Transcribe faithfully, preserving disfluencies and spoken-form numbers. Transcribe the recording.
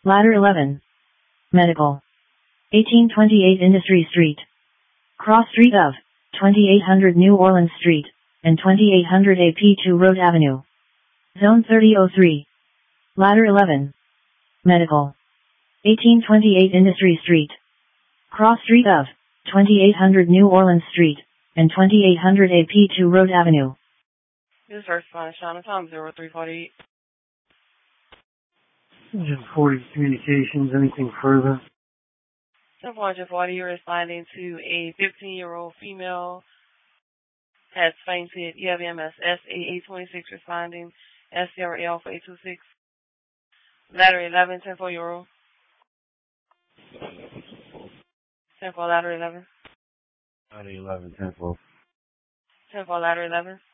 Ladder eleven. Medical. eighteen twenty-eight Industry Street. Cross street of twenty-eight hundred New Orleans Street, and twenty-eight hundred A P two Road Avenue. Zone thirty oh three. Ladder eleven. Medical. eighteen twenty-eight Industry Street. Cross street of twenty-eight hundred New Orleans Street, and twenty-eight hundred A P two Road Avenue. This is first line, Shauna Tom, zero three forty-eight. Just forty communications, anything further? ten four forty, you're responding to a fifteen-year-old female has fainted. You have M S S A eight twenty-six responding. S C R L for eight two six. Ladder eleven, ten four euro. ten four ladder eleven. Ladder eleven, ten four. ten four ladder eleven.